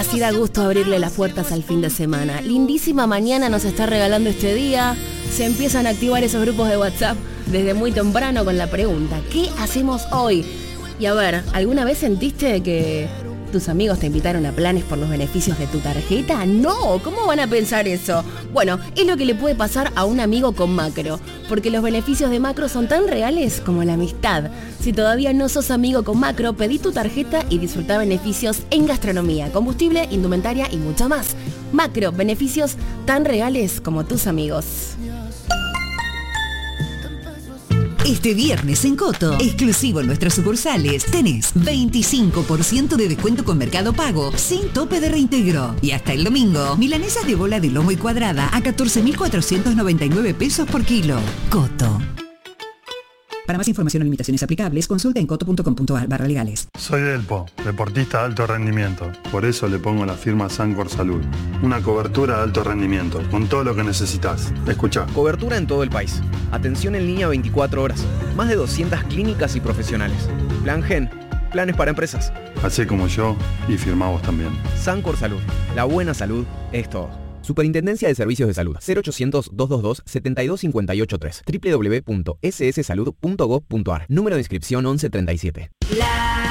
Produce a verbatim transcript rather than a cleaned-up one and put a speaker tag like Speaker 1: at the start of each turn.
Speaker 1: Así da gusto abrirle las puertas al fin de semana. Lindísima mañana nos está regalando este día. Se empiezan a activar esos grupos de WhatsApp desde muy temprano con la pregunta: ¿qué hacemos hoy? Y a ver, ¿alguna vez sentiste que tus amigos te invitaron a planes por los beneficios de tu tarjeta? No, ¿cómo van a pensar eso? Bueno, es lo que le puede pasar a un amigo con Macro, porque los beneficios de Macro son tan reales como la amistad. Si todavía no sos amigo con Macro, pedí tu tarjeta y disfruta beneficios en gastronomía, combustible, indumentaria y mucho más. Macro, beneficios tan reales como tus amigos.
Speaker 2: Este viernes en Coto, exclusivo en nuestras sucursales, tenés veinticinco por ciento de descuento con Mercado Pago, sin tope de reintegro. Y hasta el domingo, milanesas de bola de lomo y cuadrada a catorce mil cuatrocientos noventa y nueve pesos por kilo. Coto. Para más información o limitaciones aplicables, consulta en coto punto com punto ar barra legales.
Speaker 3: Soy Delpo, deportista de alto rendimiento. Por eso le pongo la firma Sancor Salud. Una cobertura de alto rendimiento, con todo lo que necesitas. Escuchá.
Speaker 4: Cobertura en todo el país. Atención en línea veinticuatro horas. Más de doscientas clínicas y profesionales. Plan Gen. Planes para empresas.
Speaker 3: Hacé como yo y firmá vos también.
Speaker 4: Sancor Salud. La buena salud es todo. Superintendencia de Servicios de Salud. cero ochocientos, doscientos veintidós, setenta y dos cincuenta y ocho tres. doble u doble u doble u punto ese ese salud punto gob punto ar. Número de inscripción once treinta y siete.
Speaker 2: La